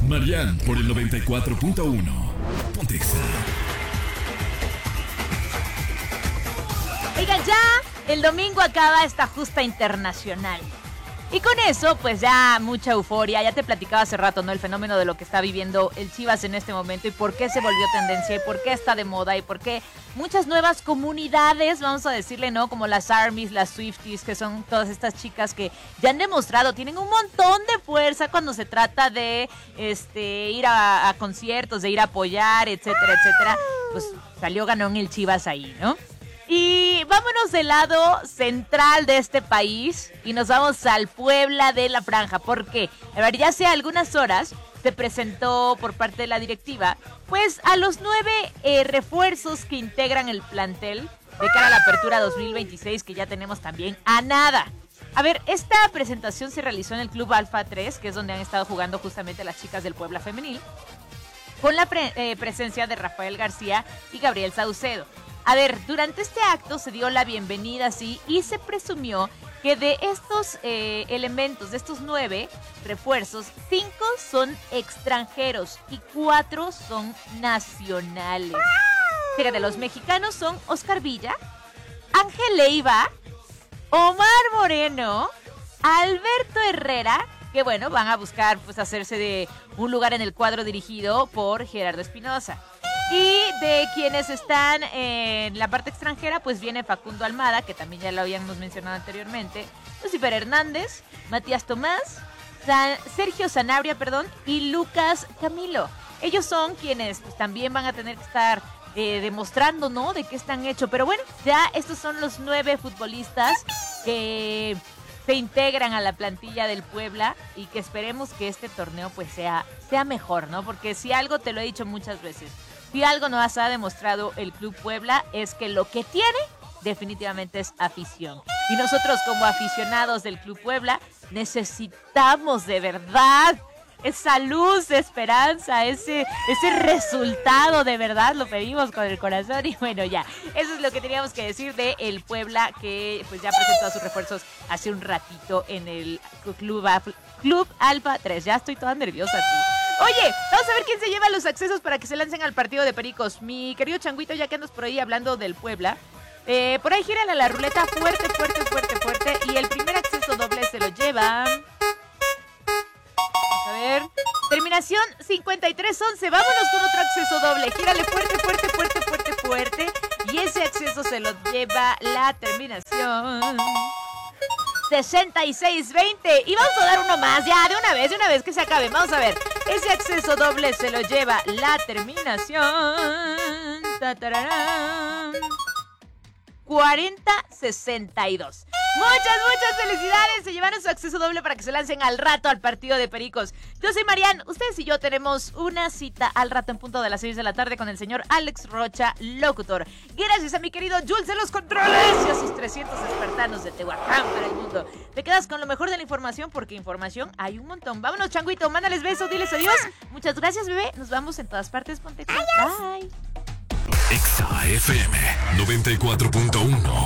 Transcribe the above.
Marian por el 94.1. Pontexa. Oigan, ya el domingo acaba esta justa internacional. Y con eso, pues ya mucha euforia. Ya te platicaba hace rato, ¿no? El fenómeno de lo que está viviendo el Chivas en este momento y por qué se volvió tendencia y por qué está de moda y por qué muchas nuevas comunidades, vamos a decirle, ¿no? Como las Armies, las Swifties, que son todas estas chicas que ya han demostrado, tienen un montón de fuerza cuando se trata de ir a conciertos, de ir a apoyar, etcétera, etcétera. Pues salió ganón el Chivas ahí, ¿no? Y vámonos del lado central de este país y nos vamos al Puebla de la Franja. ¿Por qué? A ver, ya hace algunas horas se presentó por parte de la directiva, pues a los 9 refuerzos que integran el plantel de cara a la apertura 2026, que ya tenemos también a nada. A ver, esta presentación se realizó en el Club Alfa 3, que es donde han estado jugando justamente las chicas del Puebla femenil, con la presencia de Rafael García y Gabriel Saucedo. A ver, durante este acto se dio la bienvenida, sí, y se presumió que de estos elementos, de estos 9 refuerzos, 5 son extranjeros y 4 son nacionales. Fíjate, los mexicanos son Oscar Villa, Ángel Leiva, Omar Moreno, Alberto Herrera, que bueno, van a buscar pues hacerse de un lugar en el cuadro dirigido por Gerardo Espinosa. Y de quienes están en la parte extranjera, pues viene Facundo Almada, que también ya lo habíamos mencionado anteriormente, Lucifer Hernández, Matías Tomás, Sergio Sanabria, y Lucas Camilo. Ellos son quienes pues, también van a tener que estar demostrando, ¿no?, de qué están hechos. Pero bueno, ya estos son los 9 futbolistas que se integran a la plantilla del Puebla y que esperemos que este torneo pues sea mejor, ¿no? Porque si algo, te lo he dicho muchas veces, si algo nos ha demostrado el Club Puebla es que lo que tiene definitivamente es afición. Y nosotros como aficionados del Club Puebla necesitamos de verdad esa luz de esperanza, ese resultado de verdad, lo pedimos con el corazón. Y bueno, ya, eso es lo que teníamos que decir de el Puebla, que pues ya presentó a sus refuerzos hace un ratito en el Club Alfa 3. Ya estoy toda nerviosa, tú. Oye, vamos a ver quién se lleva los accesos para que se lancen al partido de Pericos. Mi querido Changuito, ya que andas por ahí hablando del Puebla, por ahí gírale la ruleta fuerte. Y el primer acceso doble se lo lleva... A ver, terminación 5311. Vámonos con otro acceso doble. Gírale fuerte. Y ese acceso se lo lleva la terminación 6620. Y vamos a dar uno más, ya, de una vez que se acabe. Vamos a ver, ese acceso doble se lo lleva la terminación 4062. Muchas felicidades. Se llevaron su acceso doble para que se lancen al rato al partido de Pericos. Yo soy Marian. Ustedes y yo tenemos una cita al rato en punto de las 6 de la tarde con el señor Alex Rocha, locutor. Gracias a mi querido Jules de los controles y a sus 300 espartanos de Tehuacán para el mundo. Te quedas con lo mejor de la información porque información hay un montón. Vámonos, Changuito. Mándales besos, diles adiós. Muchas gracias, bebé. Nos vamos en todas partes. Ponte. Bye. Exa FM 94.1.